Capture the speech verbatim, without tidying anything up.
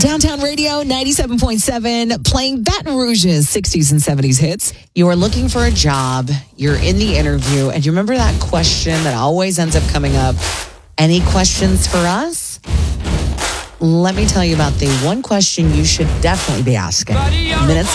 Downtown Radio ninety-seven point seven, playing Baton Rouge's sixties and seventies hits. You are looking for a job, you're in the interview, and you remember that question that always ends up coming up, any questions for us? Let me tell you about the one question you should definitely be asking. Minutes